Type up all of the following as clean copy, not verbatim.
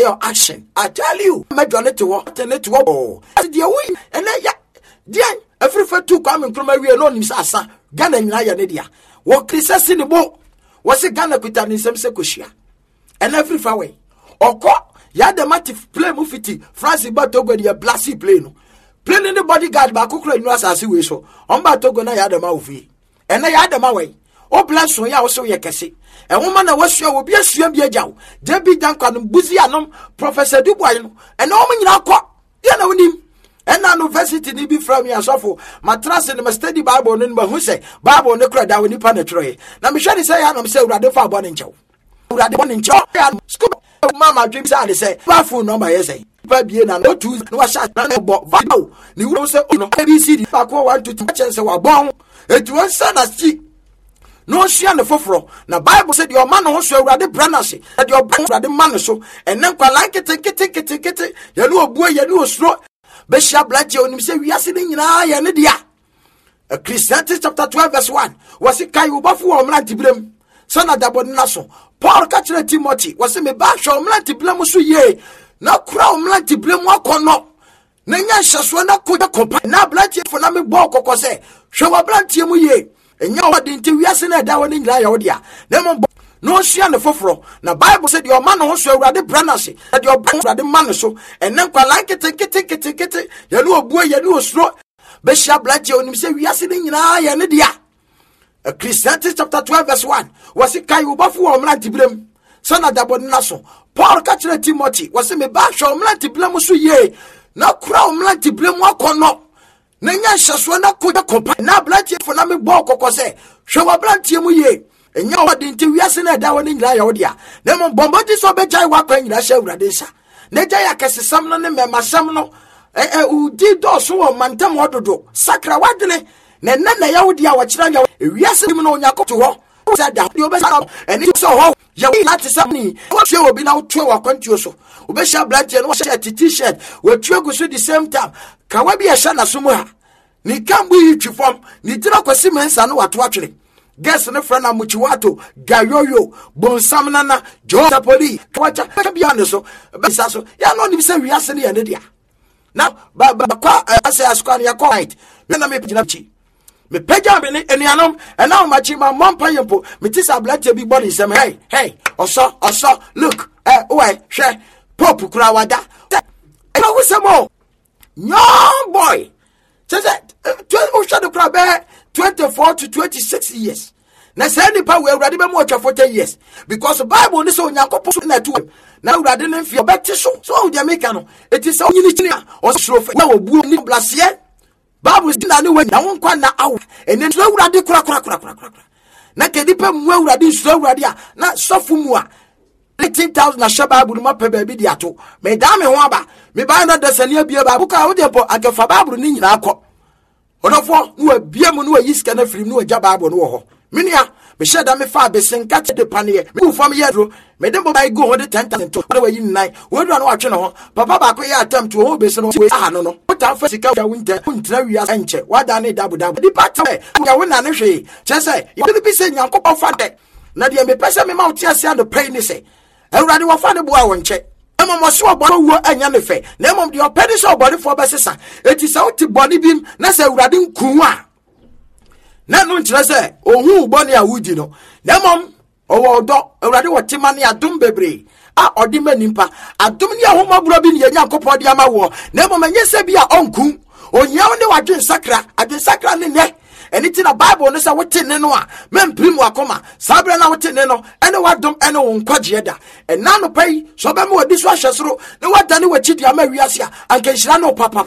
your action. I tell you, majority what and it will. Dear we and then every for two coming from a real on his asa, Ghana and Nadia. What Chris in the boat was a Ghana Kutan in some secusia. And every far way. Or call Yadamatif play Mufiti, Francis Batogo, the Blasi plane. Plain in the bodyguard by Cookra in Rasa Siwiso, on Batogo Yadamavi. And I had them away. Oh, bless you, also ye can see. A woman I was sure will be a swim be a jow. Debbie Duncan, Buzianum, Professor Dubois, and all men are caught. You know him. And now university need be from me as awful. My trust in the study Bible and Bahuse, Bible and the crowd that will penetrate. Now, Michelle say, I'm saying, rather far born in Joe. Rather born in Joe. School, Mamma dreams out, say, Bafu no my essay. Baby, and no two, no shot, no Vado. You don't say, no, ABC, Paco 1 to 2 chance of a bomb. It was son as cheap. No she and the fofro. Now Bible said your man also rather branasy. That your brand rather man so. And then like it. You know boy, you know slow. Besha black you say we are sitting in Ayanedia. A Christianity chapter 12 verse 1. Was it Kayu Bafu or Mlanti Blem? Son of the Naso. Paul catching Timothy. Was it me bash or Mlanti Blemusu ye? Now crown Mlanti Blem walk or no. Nanya Shaswana could accompany. Now Blanty for Nami Boko say. Show a Blanty ye. And you didn't we are saying that one in Laodia. No she and the fofro. Now Bible said your man also rather branasy. That your brand rather man so. And then like it. You know boy, you know slow. Besha black you and say we are sitting in Ayanedia. A Christianity chapter 12 verse 1. Was it Kayu Bafu or Mlanti Blem? Son of the Naso. Paul catching Timothy. Was it me bash or Mlanti Blemusu ye? Now crown Mlanti Blem walk or no. Nanya Shaswana could accompany. Now Blanty for Nami Boko say, show a Blanty muye. And you didn't we are saying that one in Laodia. Nemon Bombati so better walk in Russia Radesha. Nejaya Cassi Samnon and Masamno, who did also a Mantam Wadodo, Sacra Wadene, Nana Yaodia, which we are saying on Yako to her. Said that you best and it's so how you not to something. What you will be now 12 countries. Ubesha Blanty and wash a t-shirt with you go the same time. Kawabi a shana sumua. Ni kambu you form, ni drako Siemens and what watching. Guess no friend of Muchiwato, Gayoyo, Bonsamana, Jota Poli, Kawacha, Kabiano, Besaso, Yanon say we are sending an idea. Now, Baba, I say, Asquania quiet. Then I may be me pejam ni enianom and now machima mom payempo me tisa black be body some hey also look share pop krawada and we some more young boy says that 24 to 26 years na say nipa we already be more 40 years because the Bible ni so nyankopon na tu na already na fie betti so the American it is so nyini or strofe na obu ni blasie Bible is na no way na won kwa na awu ene so awurade kura na kedipa mu awurade so awurade a na sofu mu a 18,000 na shaba Bible ma pe ba bi di ato me da me ho aba me ba na dasania bia ba buka wo de po agafa Bible ni nyina akọ onofo no abia mu no ayiska na firim no agya Bible no wo ho minia me sheda me fa besenka te de panie me fam yedro me dem bo go ho de 10,000 to na wayi nnan wo do na wa twe no ho papa ba ko ya attempt wo be se no we aha no ta fa sika ya winter untra wi asenche wada ne dabu di pata ya wona ne hwe che se ye bi se nyankopon fa de na de me pese me ma uti ase ando pay ni se awurade wo fa de bo a wonche emom so oboro wo anya ne fe na emom de opedi so oboro fo be sesa eti se uti boni bim na se awurade nku a na no nkyere se ohun boni a wudi no na emom owo do awurade wo timane adom bebre a odima nimpa adom ni ahomaburo bi ne nyankopon de ama wo na emom anye se bi a onku onyaw ne wadwen sakra ne ne anything a Bible no say what ne no a memprim wakoma sabra na what ne no ene wadom ene wo nkwaje da ena no pai so be me wadi so ahwesoro ne wadane wachidi ama wiase a anka nhira no papa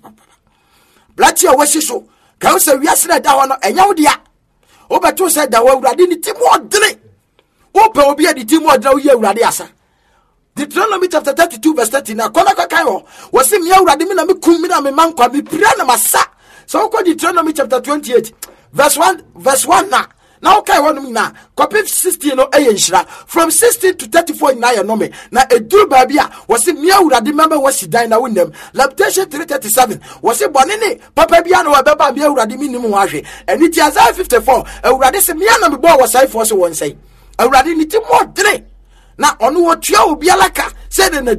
blati a wasi so ka wo say wiase na da ho no enya wo dia wo beto say da wo awurade ni timo odene wo pe obi adi timo odene wo ye awurade asa Deuteronomy chapter 32 verse 13 na kona kai ho wo se me awurade me na me kum me na me mankwa me pira na masa. So Deuteronomy chapter 28 verse 1 now okay one na copy 16 no eyenhira from 16 to 34 na ya no me na eduru babia was me awurade member was dan na wonam Lamentation 3:37 was bone ne papa bia no beba me awurade minim ho ahwe eni ti Isaiah 54 awurade se me na me bo wasai for so won sai awurade ni ti mo dre na ono wo tua obi alaka say na